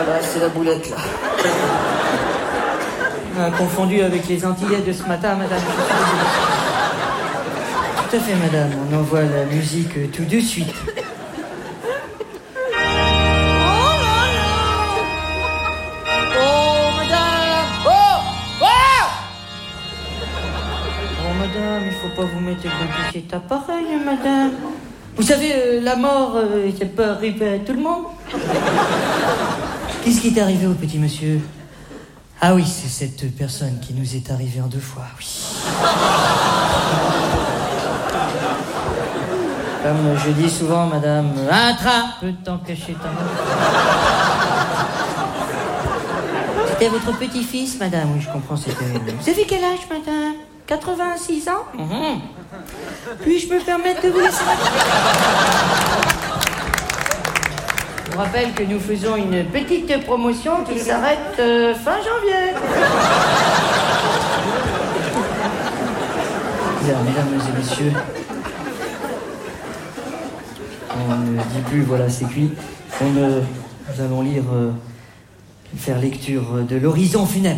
Voilà, c'est la boulette, là. Confondu avec les Antillais de ce matin, madame. Tout à fait, madame. On envoie la musique tout de suite. Madame, il faut pas vous mettre dans cet appareil, madame. Vous savez, la mort, ça peut arriver à tout le monde. Qu'est-ce qui est arrivé au petit monsieur? Ah oui, c'est cette personne qui nous est arrivée en 2 fois, oui. Comme je dis souvent, madame, un train peut t'en cacher ta mort. C'était votre petit-fils, madame? Oui, je comprends, c'était... Vous avez quel âge, madame? 86 ans? Puis-je me permettre de vous laisser? Je vous rappelle que nous faisons une petite promotion qui s'arrête fin janvier. Bien, mesdames et messieurs, on ne dit plus voilà c'est cuit. Nous allons lire, faire lecture de l'horizon funèbre.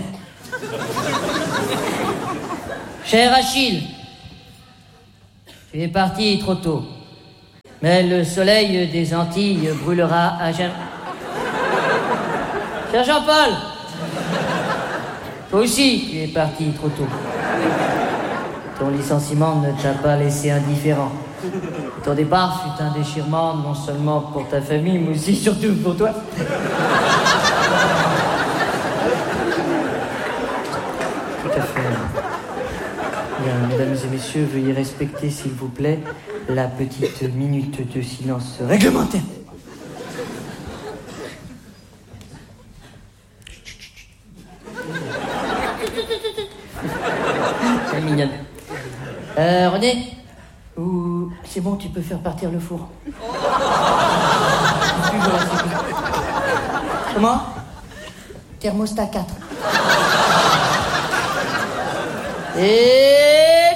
Cher Achille, tu es parti trop tôt, mais le soleil des Antilles brûlera à jamais. Cher Jean-Paul, toi aussi tu es parti trop tôt. Ton licenciement ne t'a pas laissé indifférent. Ton départ fut un déchirement non seulement pour ta famille, mais aussi surtout pour toi. Tout à fait. Bien, mesdames et messieurs, veuillez respecter, s'il vous plaît, la petite minute de silence réglementaire. C'est mignonne. René, c'est bon, tu peux faire partir le four. Comment? Thermostat 4. Et...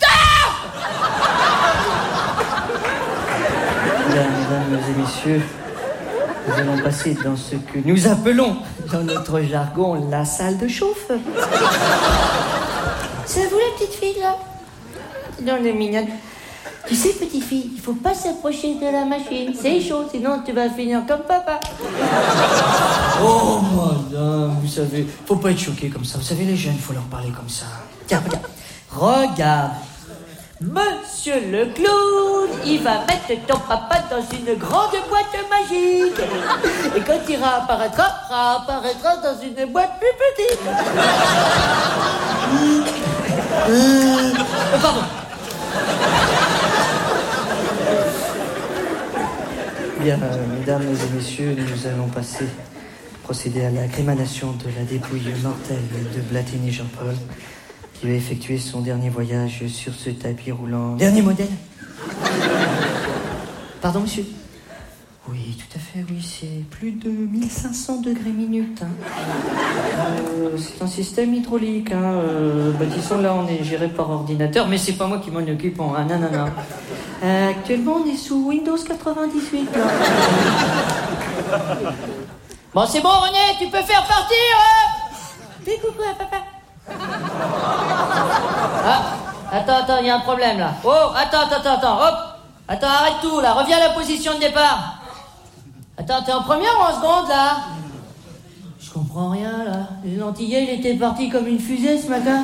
Bien, mesdames et messieurs, nous allons passer dans ce que nous appelons, dans notre jargon, la salle de chauffe. C'est vous la petite fille, là? Non, elle est mignonne. Tu sais, petite fille, il faut pas s'approcher de la machine. C'est chaud, sinon tu vas finir comme papa. Oh, madame, vous savez, faut pas être choqué comme ça. Vous savez, les jeunes, faut leur parler comme ça. Tiens, regarde. Regarde. Monsieur le clown, il va mettre ton papa dans une grande boîte magique. Et quand il réapparaîtra dans une boîte plus petite. Pardon. Bien, mesdames et messieurs, nous allons procéder à la crémation de la dépouille mortelle de Blatini Jean-Paul, qui a effectué son dernier voyage sur ce tapis roulant. Dernier modèle? Pardon, monsieur? Oui, tout à fait, oui, c'est plus de 1500 degrés minutes. Hein. C'est un système hydraulique. Hein. Disons, là, on est géré par ordinateur, mais c'est pas moi qui m'en occupe. Hein. Non. Actuellement, on est sous Windows 98. Là. Bon, c'est bon, René, tu peux faire partir. Fais coucou à papa. Ah, attends, il y a un problème, là. Oh, attends, hop. Attends, arrête tout, là. Reviens à la position de départ. Attends, t'es en première ou en seconde, là? Je comprends rien, là. Les Antillais, il était parti comme une fusée, ce matin.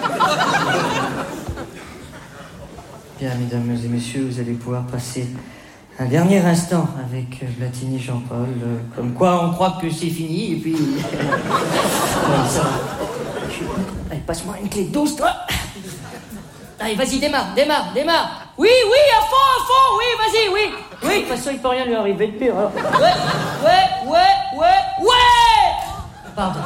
Bien, mesdames et messieurs, vous allez pouvoir passer un dernier instant avec Blatini Jean-Paul. Comme quoi, on croit que c'est fini, et puis... Ouais, ça va. Allez, passe-moi une clé douce, toi. Allez, vas-y, démarre. Oui, à fond, oui, vas-y, oui. Oui, de toute façon, il peut rien lui arriver de pire. Alors. Ouais. Pardon.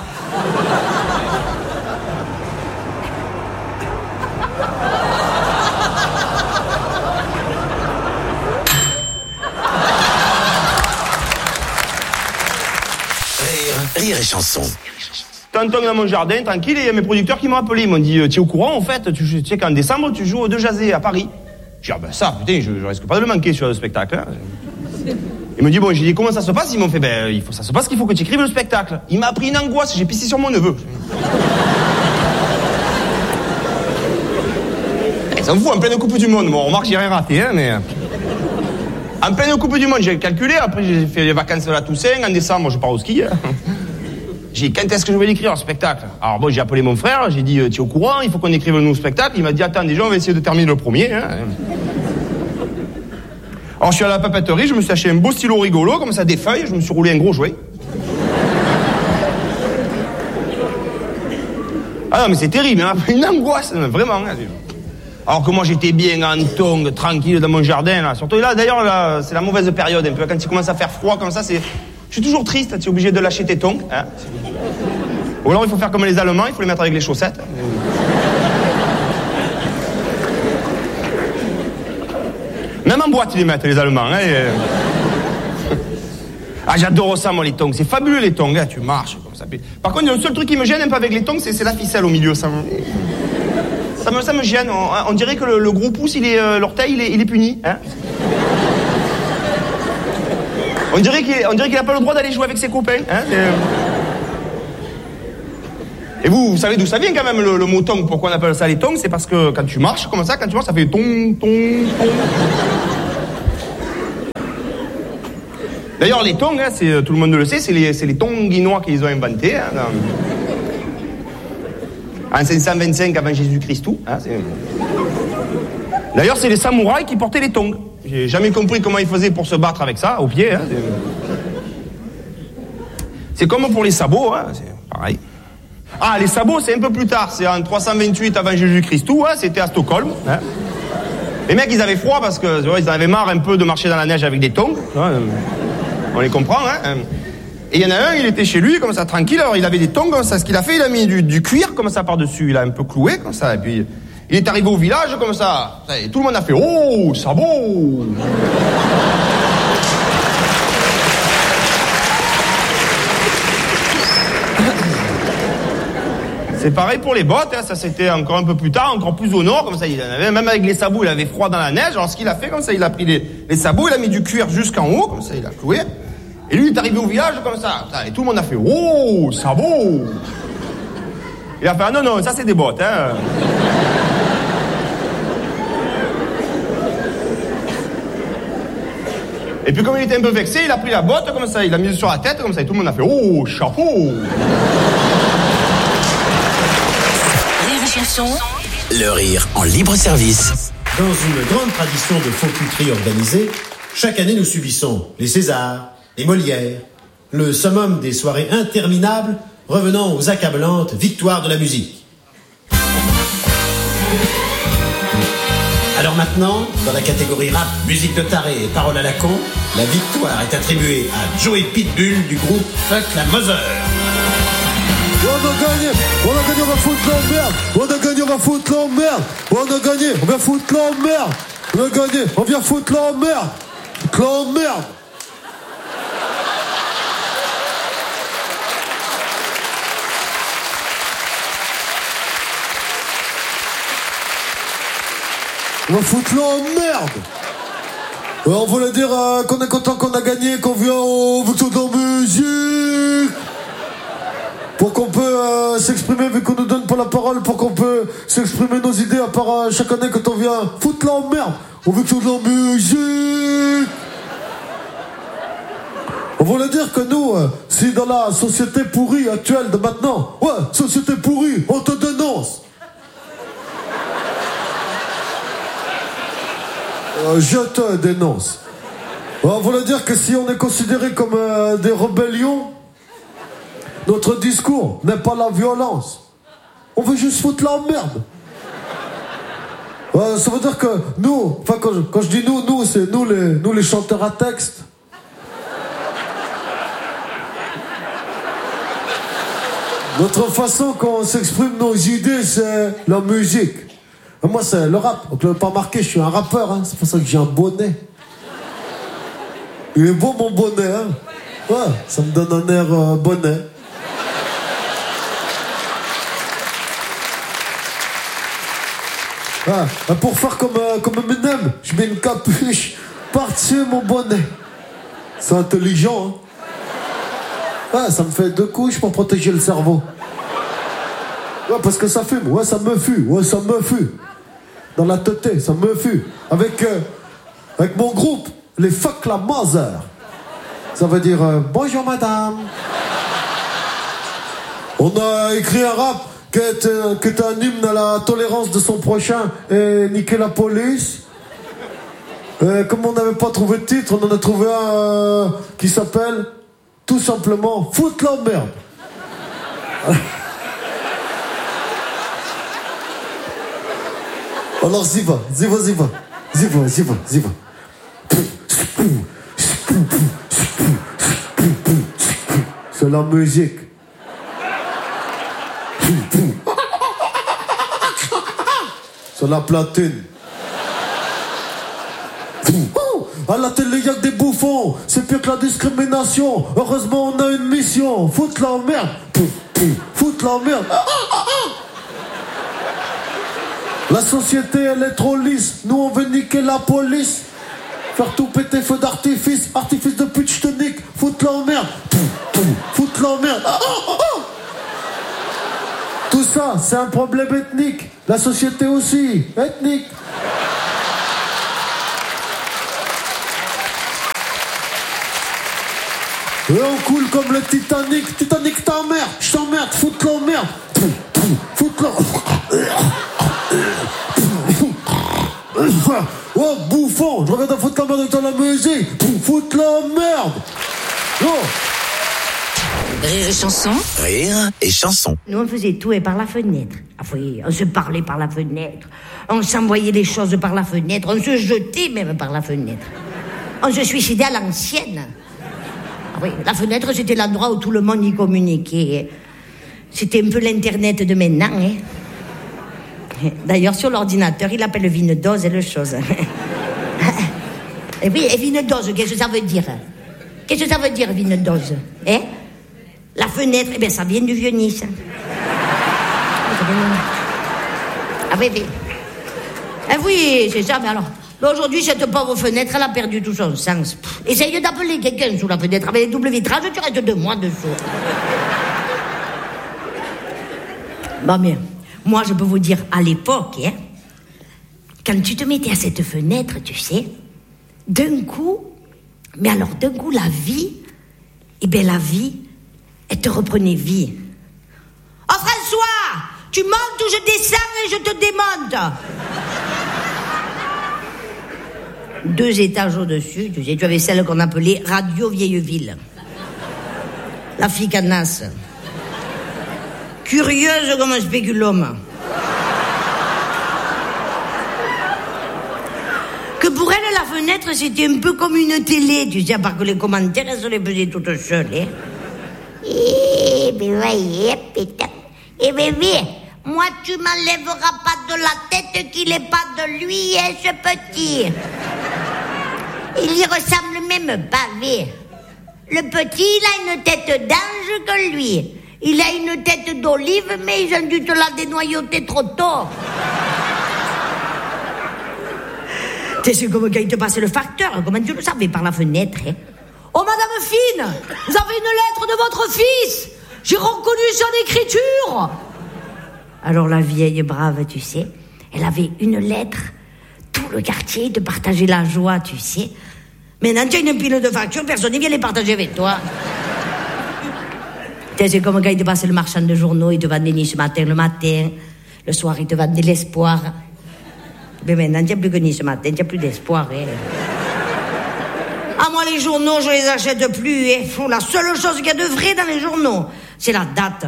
Rire et chanson. T'entends dans mon jardin, tranquille, et il y a mes producteurs qui m'ont appelé. Ils m'ont dit, tu es au courant, en fait, tu sais qu'en décembre, tu joues au 2 Jazé à Paris. J'ai dit, ça, putain, je risque pas de le manquer sur le spectacle. Hein. Il me dit, bon, j'ai dit, comment ça se passe? Ils m'ont fait, ça se passe qu'il faut que tu écrives le spectacle. Il m'a pris une angoisse, j'ai pissé sur mon neveu. Ils s'en foutent, en pleine Coupe du Monde. Bon, remarque, j'ai rien raté, hein, mais... En pleine Coupe du Monde, j'ai calculé, après j'ai fait les vacances de la Toussaint, en décembre, je pars au ski. J'ai dit, quand est-ce que je vais l'écrire, le spectacle? Alors bon, j'ai appelé mon frère, j'ai dit, tu es au courant, il faut qu'on écrive un nouveau spectacle. Il m'a dit, attends, déjà, on va essayer de terminer le premier. Hein. Alors je suis allé à la papeterie, je me suis acheté un beau stylo rigolo, comme ça, des feuilles, je me suis roulé un gros jouet. Ah non, mais c'est terrible, hein, une angoisse, vraiment. Hein. Alors que moi, j'étais bien en tongs, tranquille dans mon jardin. Là. Surtout là, d'ailleurs, là, c'est la mauvaise période, un peu. Quand il commence à faire froid comme ça, c'est... Je suis toujours triste, tu es obligé de lâcher tes tongs. Hein. Ou alors, il faut faire comme les Allemands, il faut les mettre avec les chaussettes. Même en boîte, ils les mettent, les Allemands. Hein, Ah, j'adore ça, moi, les tongs. C'est fabuleux, les tongs. Hein. Tu marches comme ça. Par contre, le seul truc qui me gêne un peu avec les tongs, c'est la ficelle au milieu. Ça me gêne. On dirait que le gros pouce, l'orteil, il est puni. Hein. On dirait qu'il n'a pas le droit d'aller jouer avec ses copains. Hein. Et vous savez d'où ça vient quand même le mot tong? Pourquoi on appelle ça les tongs? C'est parce que quand tu marches comme ça, ça fait tong, tong, tong. D'ailleurs, les tongs, hein, tout le monde le sait, c'est les Tonguinois qui les ont inventés. Hein, en 525 avant Jésus-Christ. Hein, D'ailleurs, c'est les samouraïs qui portaient les tongs. J'ai jamais compris comment ils faisaient pour se battre avec ça, au pied. Hein, c'est comme pour les sabots, hein, c'est pareil. Ah, les sabots, c'est un peu plus tard. C'est en 328 avant Jésus-Christ. Hein, c'était à Stockholm. Hein. Les mecs, ils avaient froid parce que ils en avaient marre un peu de marcher dans la neige avec des tongs. Hein, on les comprend. Hein. Et il y en a un, il était chez lui, comme ça, tranquille. Alors, il avait des tongs, comme ça. Ce qu'il a fait, il a mis du cuir, comme ça, par-dessus. Il a un peu cloué, comme ça. Et puis, il est arrivé au village, comme ça. Et tout le monde a fait « Oh, sabot !» C'est pareil pour les bottes, hein, ça c'était encore un peu plus tard, encore plus au nord, comme ça, il en avait, même avec les sabots, il avait froid dans la neige, alors ce qu'il a fait, comme ça, il a pris les sabots, il a mis du cuir jusqu'en haut, comme ça, il a cloué, et lui, il est arrivé au village, comme ça, et tout le monde a fait, oh, sabot! Il a fait, ah non, ça c'est des bottes, hein. Et puis comme il était un peu vexé, il a pris la botte, comme ça, il l'a mise sur la tête, comme ça, et tout le monde a fait, oh, chapeau! Le rire en libre service. Dans une grande tradition de faux cuterie organisée, chaque année nous subissons les Césars, les Molières, le summum des soirées interminables revenant aux accablantes victoires de la musique. Alors maintenant, dans la catégorie rap, musique de taré et paroles à la con, la victoire est attribuée à Joey Pitbull du groupe Fuck la Mother. On a gagné, on va foutre l'emmerde. On a gagné, on va foutre l'emmerde. On a gagné, on va foutre l'emmerde. On a gagné, on vient foutre l'emmerde. L'emmerde. On va foutre l'emmerde. On voulait dire qu'on est content qu'on a gagné, qu'on vient au foutre de la musique. Pour qu'on peut s'exprimer, vu qu'on nous donne pas la parole, pour qu'on peut s'exprimer nos idées, à part chaque année quand on vient foutre l'emmerde, on veut que de la musique. On voulait dire que nous, si dans la société pourrie actuelle de maintenant, ouais, société pourrie, on te dénonce. Je te dénonce. On voulait dire que si on est considéré comme des rébellions, notre discours n'est pas la violence. On veut juste foutre la merde. Ça veut dire que nous, enfin quand je dis nous, c'est nous les chanteurs à texte. Notre façon qu'on s'exprime nos idées, c'est la musique. Et moi, c'est le rap. Donc, vous l'avez pas remarqué, je suis un rappeur. Hein. C'est pour ça que j'ai un bonnet. Il est beau mon bonnet. Hein. Ouais, ça me donne un air bonnet. Ah, pour faire comme Eminem, je mets une capuche par-dessus mon bonnet. C'est intelligent, hein. Ouais, ça me fait 2 couches pour protéger le cerveau. Ouais, parce que ça fume. Ouais, ça me fume. Ouais, ça me fume. Dans la tête, ça me fume. Avec mon groupe, les Fuck la Mother. Ça veut dire bonjour madame. On a écrit un rap qui est un hymne à la tolérance de son prochain et niquer la police. Comme on n'avait pas trouvé de titre, on en a trouvé un qui s'appelle tout simplement Foutre la merde. Alors j'y va. C'est la musique. C'est la platine. À la télé, y'a que des bouffons. C'est pire que la discrimination. Heureusement, on a une mission. Foutre la merde. Foutre la merde. La société, elle est trop lisse. Nous, on veut niquer la police. Faire tout péter, feu d'artifice. Artifice de pute, je te nique. Foutre la merde. Foutre la merde. Tout ça, c'est un problème ethnique. La société aussi, ethnique. Et on coule comme le Titanic. Titanic ta mère, je t'emmerde, foutre la merde. Foutre la... Oh bouffon, je reviens de foutre la merde dans la musique. Foutre la merde. Oh. Rire et chanson. Rire et chanson. Nous, on faisait tout et par la fenêtre. Ah oui, on se parlait par la fenêtre. On s'envoyait des choses par la fenêtre. On se jetait même par la fenêtre. On se suicidait à l'ancienne. Ah oui, la fenêtre, c'était l'endroit où tout le monde y communiquait. C'était un peu l'internet de maintenant. Hein. D'ailleurs, sur l'ordinateur, il appelle Vinedose et le chose. Et oui, et Vinedose, qu'est-ce que ça veut dire? Qu'est-ce que ça veut dire, Vinedose? Hein? La fenêtre, eh bien, ça vient du Vieux-Nice. Ah oui, oui. Ah oui, c'est ça, mais alors... Aujourd'hui, cette pauvre fenêtre, elle a perdu tout son sens. Essaye d'appeler quelqu'un sous la fenêtre avec les doubles vitrages, tu restes 2 mois dessous. Bon, mais moi, je peux vous dire, à l'époque, hein, quand tu te mettais à cette fenêtre, tu sais, d'un coup, mais alors d'un coup, la vie, la vie, elle te reprenait vie. Oh, François, tu montes ou je descends et je te démonte. 2 étages au-dessus, tu sais, tu avais celle qu'on appelait Radio Vieilleville. La fille canasse. Curieuse comme un spéculum. Que pour elle, la fenêtre, c'était un peu comme une télé, tu sais, à part que les commentaires, elles se les faisaient toutes seules, hein. Eh ben voyez, putain. Eh ben oui, moi tu m'enlèveras pas de la tête qu'il est pas de lui, hein, ce petit. Il y ressemble même pas, oui. Le petit, il a une tête d'ange que lui. Il a une tête d'olive, mais ils ont dû te la dénoyauter trop tôt. C'est comme quand il te passait le facteur. Comment tu le savais par la fenêtre, hein? Oh, Madame Fine, vous avez une lettre de votre fils. J'ai reconnu son écriture. Alors la vieille brave, tu sais, elle avait une lettre. Tout le quartier te partageait la joie, tu sais. Maintenant, tu as une pile de factures, personne ne vient les partager avec toi. C'est comme quand il te passait le marchand de journaux, il te vendait Nice Matin le matin. Le soir, il te vendait l'espoir. Mais maintenant, il n'y a plus que Nice Matin, il n'y a plus d'espoir. Hein. Ah, moi, les journaux, je les achète plus. Hein. La seule chose qu'il y a de vrai dans les journaux, c'est la date.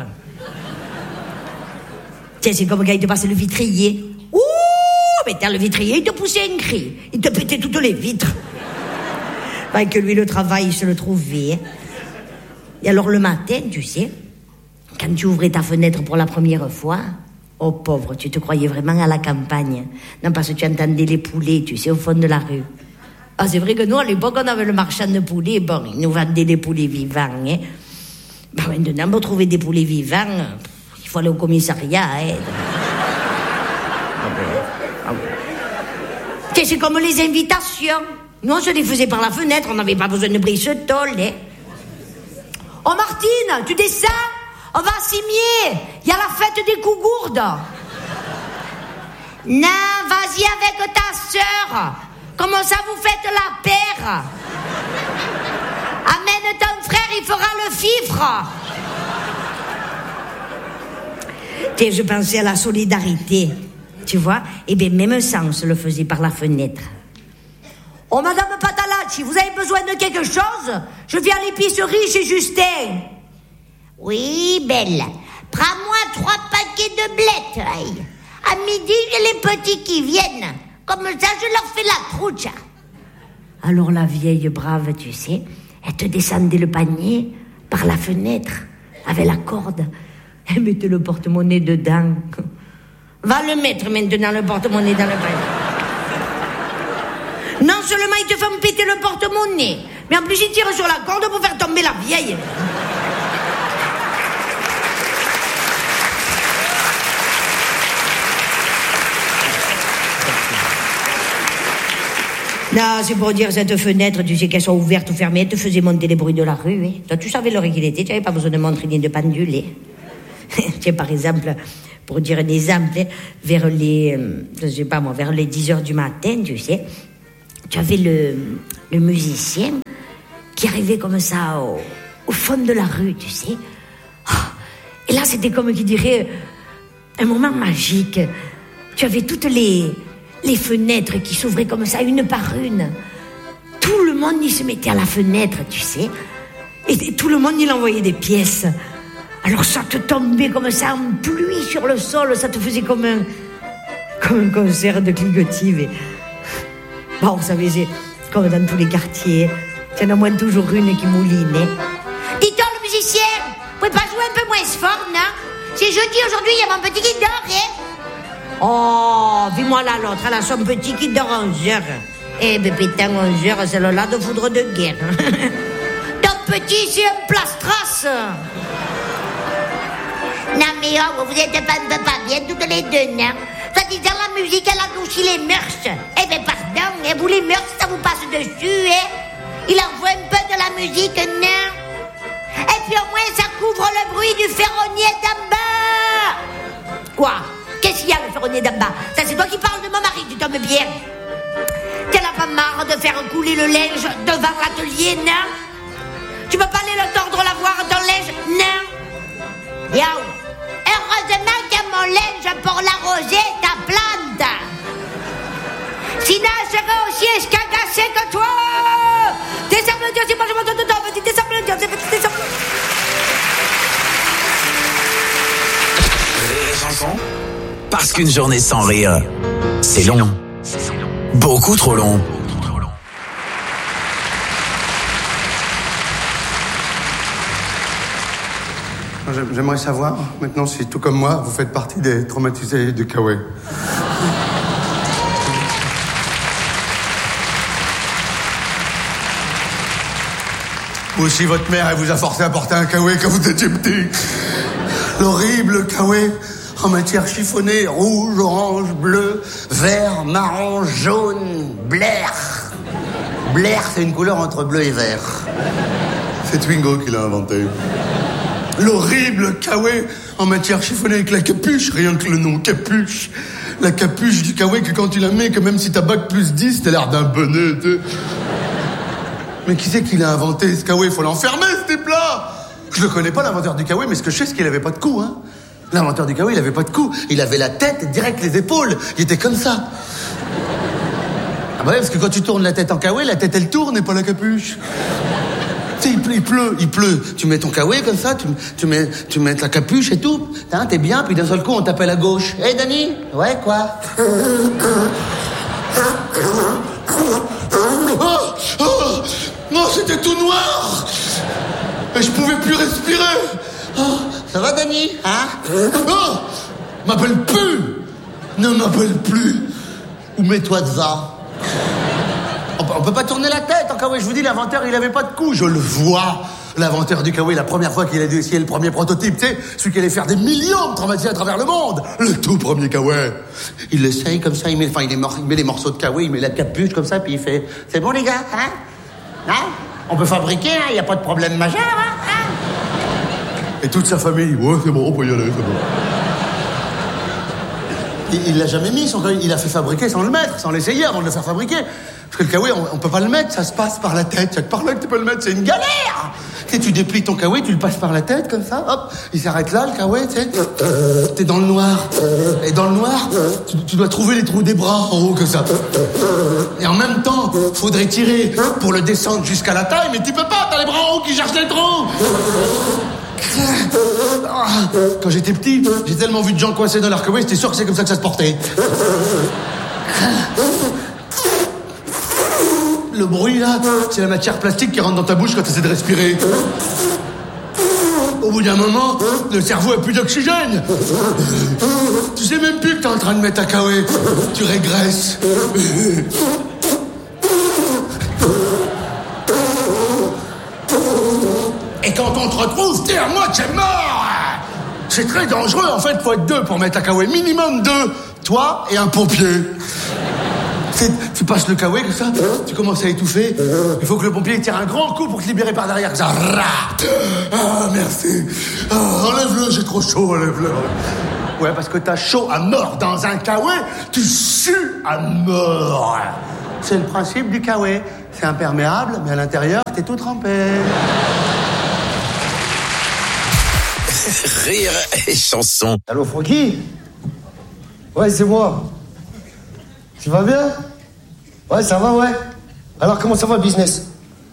C'est comme quand il te passait le vitrier. Ouh, mais le vitrier, il te poussait un cri. Il te pétait toutes les vitres. Ben, que lui, le travail, il se le trouvait. Hein. Et alors, le matin, tu sais, quand tu ouvrais ta fenêtre pour la première fois, oh pauvre, tu te croyais vraiment à la campagne. Non, parce que tu entendais les poulets, tu sais, au fond de la rue. Ah, c'est vrai que nous, à l'époque, on avait le marchand de poulets. Bon, il nous vendait des poulets vivants. Hein. Ben, maintenant, pour trouver des poulets vivants, il faut aller au commissariat. Hein. C'est comme les invitations. Nous, on se les faisait par la fenêtre, on n'avait pas besoin de brise-tôle, hein. Oh, Martine, tu descends? On va à Cimier. Il y a la fête des cougourdes. Non, vas-y avec ta sœur. Comment ça vous faites la paire? Amène ton frère, il fera le fifre. Et je pensais à la solidarité. Tu vois? Eh bien, même ça, on se le faisait par la fenêtre. Oh, Madame Patalacci, vous avez besoin de quelque chose? Je viens à l'épicerie chez Justin. Oui, belle. Prends-moi 3 paquets de blettes. Aïe. À midi, j'ai les petits qui viennent. Comme ça, je leur fais la trouche. Alors la vieille brave, tu sais, elle te descendait le panier par la fenêtre, avec la corde. Elle mettait le porte-monnaie dedans. Va le mettre maintenant, le porte-monnaie dans le panier. Non seulement ils te font péter le porte-monnaie, mais en plus ils tirent sur la corde pour faire tomber la vieille. Non, c'est pour dire, cette fenêtre, tu sais qu'elles sont ouvertes ou fermées, elles te faisaient monter les bruits de la rue. Hein. Toi, tu savais l'heure qu'il était, tu n'avais pas besoin de montre ni de pendule. Hein. Tu sais, par exemple, pour dire un exemple, hein, vers les 10h du matin, tu sais, tu avais le musicien qui arrivait comme ça au fond de la rue, tu sais. Oh, et là, c'était comme qui dirait un moment magique. Tu avais toutes les fenêtres qui s'ouvraient comme ça, une par une. Tout le monde y se mettait à la fenêtre, tu sais. Et tout le monde y envoyait des pièces. Alors ça te tombait comme ça en pluie sur le sol. Ça te faisait comme un concert de cligotive. Bon, vous savez, c'est comme dans tous les quartiers. Il y en a moins toujours une qui mouline. Dis-toi, le musicien, vous pouvez pas jouer un peu moins fort, non? C'est jeudi aujourd'hui, il y a mon petit qui dort, hein? Oh, vis-moi là l'autre, elle a son petit qui dort 11h. Eh ben putain, 11h, c'est le là de foudre de guerre. Ton petit, c'est un plastras. Non mais oh, vous êtes pas bien toutes les deux, non? Ça disant la musique, elle adoucit les mœurs. Eh ben pardon, et vous les mœurs, ça vous passe dessus, hein? Il en faut un peu de la musique, non? Et puis au moins, ça couvre le bruit du ferronnier d'en bas. Quoi? Qu'est-ce qu'il y a, le ferronnier d'en bas? Ça, c'est toi qui parles de mon mari, tu tombes bien. T'en as pas marre de faire couler le linge devant l'atelier, non? Tu peux pas aller le tordre, lavoir ton linge, non? Yo, heureusement qu'il y a mon linge pour l'arroser ta plante. Sinon, elle serait aussi escagassée que toi. Descends le Dieu, c'est pas je m'entends dedans, vas-y, descends le Dieu, descends le Rire et chanson. Parce qu'une journée sans rire, c'est long. Beaucoup trop long. J'aimerais savoir, maintenant, si tout comme moi, vous faites partie des traumatisés du Kawaii. Ou si votre mère, elle vous a forcé à porter un Kawaii quand vous étiez petit. L'horrible Kawaii en matière chiffonnée, rouge, orange, bleu, vert, marron, jaune, blair. Blair, c'est une couleur entre bleu et vert. C'est Twingo qui l'a inventé. L'horrible Kawaii en matière chiffonnée avec la capuche, rien que le nom, capuche. La capuche du Kawaii que quand tu la mets, que même si t'as bac plus 10, t'as l'air d'un bonnet, tu sais. Mais qui c'est qui l'a inventé, ce Kawaii? Faut l'enfermer, ce type-là. Je le connais pas, l'inventeur du Kawaii, mais ce que je sais, c'est qu'il avait pas de cou, hein. L'inventeur du Kawaii, il avait pas de cou. Il avait la tête direct les épaules. Il était comme ça. Ah bah ouais, parce que quand tu tournes la tête en Kawaii, la tête, elle tourne et pas la capuche. Tu sais, il pleut. Tu mets ton Kawaii comme ça, tu mets ta capuche et tout. Hein, t'es bien, puis d'un seul coup, on t'appelle à gauche. Hé, Dani? Ouais, quoi? Non, c'était tout noir. Et je pouvais plus respirer. Oh, ça va, Dani? Hein? Oh, m'appelle plus. Ne m'appelle plus. Ou mets-toi devant. On peut pas tourner la tête, encore. Je vous dis, l'inventeur, il avait pas de cou. Je le vois. L'inventeur du kawaii, la première fois qu'il a dû essayer le premier prototype, tu sais, celui qui allait faire des millions de traumatisés à travers le monde. Le tout premier kawaii. Il l'essaye comme ça, il met les morceaux de kawaii, il met la capuche comme ça, puis il fait, c'est bon les gars, hein? On peut fabriquer, hein? Y a pas de problème majeur, hein? Et toute sa famille, ouais, c'est bon, on peut y aller, c'est bon. Il l'a jamais mis, son kawaii. Il a fait fabriquer sans le mettre, sans l'essayer avant de le faire fabriquer. Parce que le kawaii, on peut pas le mettre, ça se passe par la tête. C'est par là que tu peux le mettre, c'est une galère. Tu sais, tu déplies ton kawaii, tu le passes par la tête, comme ça, hop, il s'arrête là, le kawaii, tu sais. T'es dans le noir. Et dans le noir, tu dois trouver les trous des bras en haut, comme ça. Et en même temps, faudrait tirer pour le descendre jusqu'à la taille, mais tu peux pas, t'as les bras en haut qui cherchent les trous. Quand j'étais petit, j'ai tellement vu de gens coincés dans leur kawaii, j'étais sûr que c'est comme ça que ça se portait. Le bruit, là, c'est la matière plastique qui rentre dans ta bouche quand tu essaies de respirer. Au bout d'un moment, le cerveau a plus d'oxygène. Tu sais même plus que t'es en train de mettre un kawaii. Tu régresses. Et quand on te retrouve, t'es à moitié mort. C'est très dangereux, en fait, faut être deux pour mettre un kawaii. Minimum deux. Toi et un pompier. Tu passes le kawaii comme ça, tu commences à étouffer. Il faut que le pompier tire un grand coup pour te libérer par derrière. Ça, ah, merci. Ah, enlève-le, j'ai trop chaud, enlève-le. Ouais, parce que t'as chaud à mort dans un kawaii, tu sues à mort. C'est le principe du kawaii. C'est imperméable, mais à l'intérieur, t'es tout trempé. Rire et chanson. Allô, Francky? Ouais, c'est moi. Tu vas bien? Ouais, ça va, ouais. Alors, comment ça va, le business?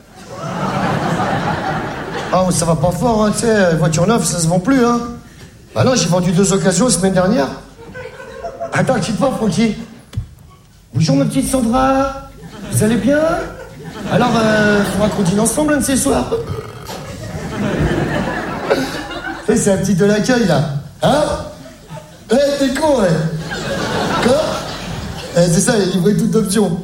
Ah, ça va pas fort, hein, tu sais, voiture neuve, ça se vend plus, hein. Bah non, j'ai vendu 2 occasions la semaine dernière. Attends, quitte pas, Francky. Bonjour, ma petite Sandra. Vous allez bien? Alors, faudra qu'on dîne ensemble un de ces soirs. C'est un petit de l'accueil, là. Hein? T'es con, ouais. Quoi? C'est ça, il est livré toute option.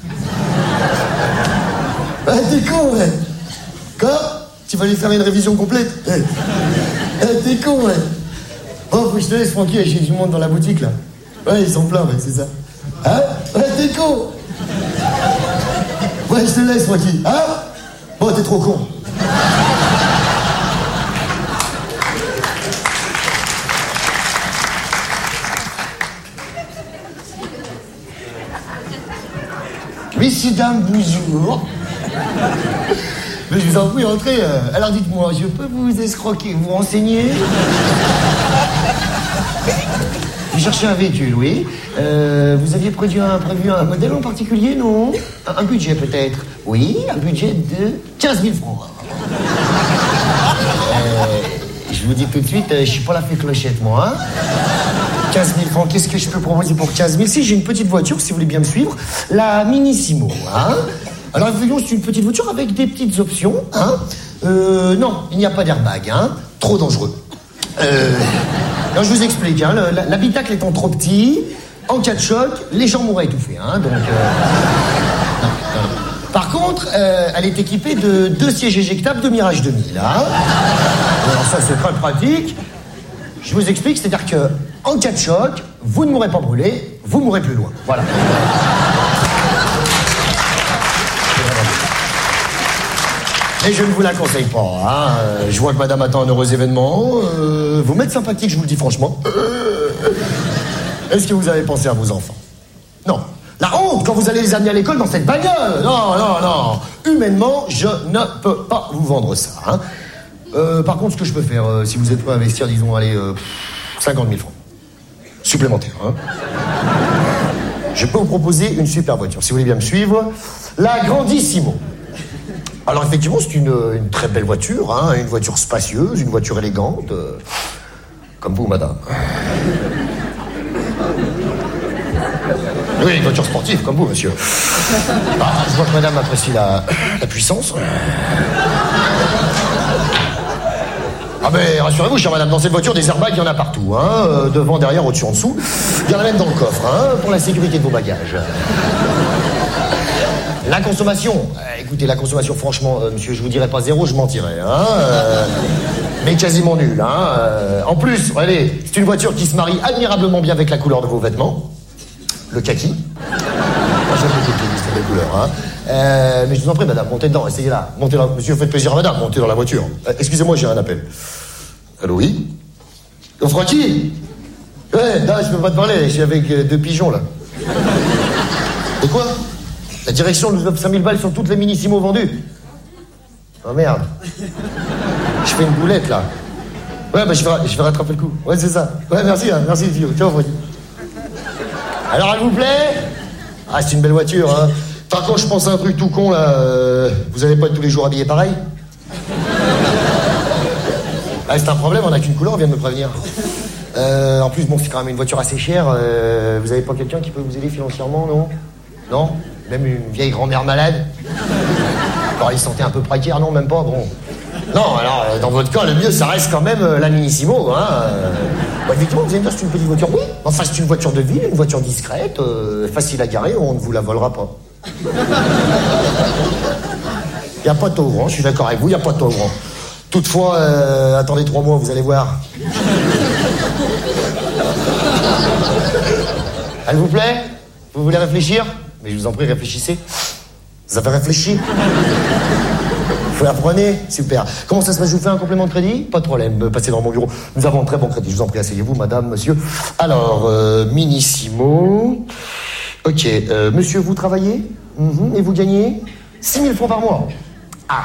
T'es con, ouais. Quoi? Tu vas aller faire une révision complète? T'es con, ouais. Oh, faut que je te laisse, Francky, j'ai du monde dans la boutique, là. Ouais, ils sont pleins, ouais, c'est ça. Hein? T'es con. Ouais, je te laisse, Francky. Hein? Bon, t'es trop con. Messieurs, dames, bonjour. Mais je vous en prie, entrez. Alors dites-moi, je peux vous escroquer, vous renseigner? Vous cherchez un véhicule, oui. Vous aviez prévu un modèle en particulier, non? Un budget peut-être? Oui, un budget de 15 000 francs. Je vous dis tout de suite, je suis pas la fée clochette, moi. Hein? 15 000 francs, qu'est-ce que je peux proposer pour 15 000? Si, j'ai une petite voiture, si vous voulez bien me suivre. La Minissimo, hein. Alors, voyons, c'est une petite voiture avec des petites options, hein. Non, il n'y a pas d'airbag, hein. Trop dangereux. Alors, je vous explique, hein. L'habitacle étant trop petit, en cas de choc, les gens mourraient étouffés, hein. Donc, non. Par contre, elle est équipée de 2 sièges éjectables de Mirage 2000, hein. Alors, ça, c'est très pratique. Je vous explique, c'est-à-dire que en cas de choc, vous ne mourrez pas brûlé, vous mourrez plus loin. Voilà. Et je ne vous la conseille pas. Hein. Je vois que madame attend un heureux événement. Vous m'êtes sympathique, je vous le dis franchement. Est-ce que vous avez pensé à vos enfants? Non. La honte quand vous allez les amener à l'école dans cette bagnole. Non, non, non. Humainement, je ne peux pas vous vendre ça. Hein. Par contre, ce que je peux faire, si vous êtes prêt à investir, disons, allez, 50 000 francs. Supplémentaires, hein. Je peux vous proposer une super voiture, si vous voulez bien me suivre. La Grandissimo. Alors, effectivement, c'est une très belle voiture, hein, une voiture spacieuse, une voiture élégante. Comme vous, madame. Oui, une voiture sportive, comme vous, monsieur. Ah, je vois que madame apprécie la puissance. Ah ben, rassurez-vous, chère madame, dans cette voiture, des airbags, il y en a partout, hein. Devant, derrière, au-dessus, en dessous. Il y en a même dans le coffre, hein, pour la sécurité de vos bagages. La consommation. Écoutez, la consommation, franchement, monsieur, je vous dirais pas zéro, je mentirais. Hein, mais quasiment nul. Hein, en plus, regardez, c'est une voiture qui se marie admirablement bien avec la couleur de vos vêtements. Le kaki. Moi, j'aime beaucoup le kaki, c'est une belle couleur. Hein. Mais je vous en prie, madame, montez dedans, essayez là. Montez là. Monsieur, faites plaisir à madame, montez dans la voiture. Excusez-moi, j'ai un appel. Allô, oui? Oh, Francky? Ouais, non, je peux pas te parler, je suis avec 2 pigeons, là. Et quoi? La direction nous offre 5000 balles sur toutes les Minissimo vendues. Oh merde. Je fais une boulette, là. Ouais, bah je vais rattraper le coup. Ouais, c'est ça. Ouais, merci, hein, merci, Fio. Ciao, Francky. Alors, elle vous plaît? Ah, c'est une belle voiture, hein. Par contre, je pense à un truc tout con, là. Vous allez pas être tous les jours habillés pareil? Ah, c'est un problème, on n'a qu'une couleur, on vient de me prévenir. En plus, bon, c'est quand même une voiture assez chère. Vous avez pas quelqu'un qui peut vous aider financièrement, non? Non? Même une vieille grand-mère malade? Quand il sentait un peu précaire, non, même pas, bon. Non, alors, dans votre cas, le mieux, ça reste quand même la Minissimo, hein. Bah, effectivement, vous allez me dire, c'est une petite voiture, oui. Enfin, c'est une voiture de ville, une voiture discrète, facile à garer, on ne vous la volera pas. Il n'y a pas de taux ouvrant, je suis d'accord avec vous, il n'y a pas de taux ouvrant. Toutefois, attendez 3 mois, vous allez voir. Elle vous plaît? Vous voulez réfléchir? Mais je vous en prie, réfléchissez. Vous avez réfléchi? Vous l'apprenez? Super. Comment ça se passe? Je vous fais un complément de crédit? Pas de problème, passez dans mon bureau. Nous avons un très bon crédit, je vous en prie, asseyez-vous, madame, monsieur. Alors, Minissimo. Ok, monsieur, vous travaillez? Et vous gagnez 6 000 francs par mois.